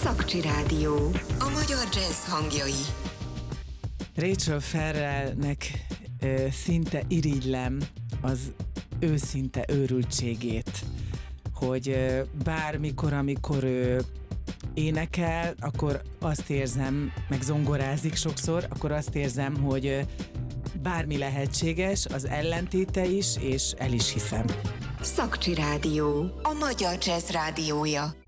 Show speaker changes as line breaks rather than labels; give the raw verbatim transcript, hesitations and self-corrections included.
Szakcsi Rádió. A magyar jazz hangjai.
Rachel Ferrellnek ö, szinte irigylem az őszinte őrültségét, hogy ö, bármikor, amikor ő énekel, akkor azt érzem, meg zongorázik sokszor, akkor azt érzem, hogy ö, bármi lehetséges, az ellentéte is, és el is hiszem.
Szakcsi Rádió. A magyar jazz rádiója.